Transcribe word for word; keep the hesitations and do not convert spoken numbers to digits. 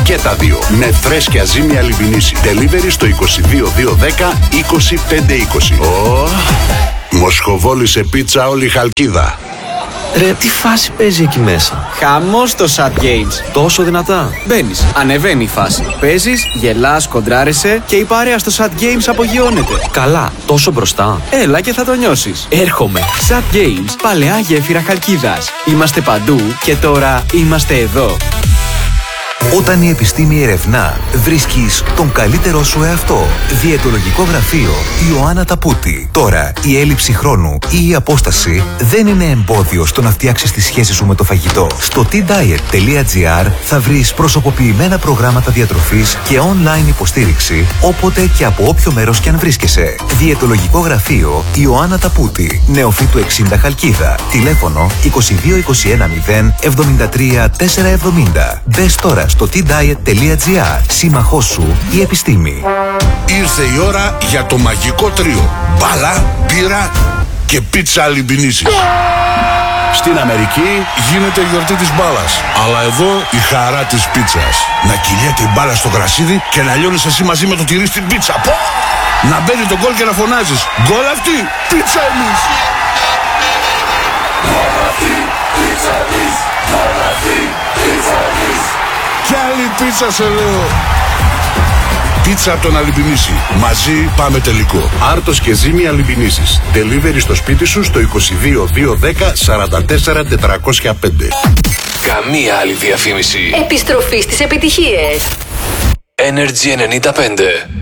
Και τα δύο. Με φρέσκια ζύμη Αλιμπινίση. Delivery στο είκοσι δύο δύο δέκα είκοσι πέντε είκοσι. Oh. Μοσχοβόλησε πίτσα όλη η Χαλκίδα. Ρε, τι φάση παίζει εκεί μέσα? Χαμός στο Sad Games. Τόσο δυνατά? Μπαίνεις, ανεβαίνει η φάση. Παίζεις, γελάς, κοντράρεσαι και η παρέα στο Sad Games απογειώνεται. Καλά, τόσο μπροστά? Έλα και θα το νιώσεις. Έρχομαι. Sad Games, παλαιά γέφυρα Χαλκίδας. Είμαστε παντού και τώρα είμαστε εδώ. Όταν η επιστήμη ερευνά, βρίσκεις τον καλύτερό σου εαυτό. Διαιτολογικό γραφείο Ιωάννα Ταπούτη. Τώρα, η έλλειψη χρόνου ή η απόσταση δεν είναι εμπόδιο στο να φτιάξεις τη σχέση σου με το φαγητό. Στο τι ντάιετ τελεία τζι άρ θα βρεις προσωποποιημένα προγράμματα διατροφής και online υποστήριξη όποτε και από όποιο μέρος κι αν βρίσκεσαι. Διαιτολογικό γραφείο Ιωάννα Ταπούτη. Νεοφύτου εξήντα Χαλκίδα. Τηλέφωνο είκοσι δύο είκοσι ένα μηδέν εβδομήντα τρία τετρακόσια εβδομήντα. Μπες τώρα στο τι ντάιετ τελεία τζι άρ. Σύμμαχός σου η επιστήμη. Ήρθε η ώρα για το μαγικό τρίο. Μπάλα, μπύρα και πίτσα Αλιμπινίση. Στην Αμερική γίνεται η γιορτή της μπάλας. Αλλά εδώ η χαρά της πίτσας. Να κυλιέται η μπάλα στο γρασίδι και να λιώνεις εσύ μαζί με το τυρί στην πίτσα. Πω! Να μπαίνει το γκολ και να φωνάζεις. Γκολ αυτή, πίτσα εμείς. Γκολ αυτή, πίτσα εμείς. Γκολ αυτή, πίτσα εμείς. Κι άλλη πίτσα σε λέω. Πίτσα από τον Αλιμπινίση. Μαζί πάμε τελικό. Άρτος και ζύμη Αλιμπινίσης. Delivery στο σπίτι σου στο είκοσι δύο δύο δέκα σαράντα τέσσερα τετρακόσια πέντε. Καμία άλλη διαφήμιση. Επιστροφή στις επιτυχίες. Energy ενενήντα πέντε.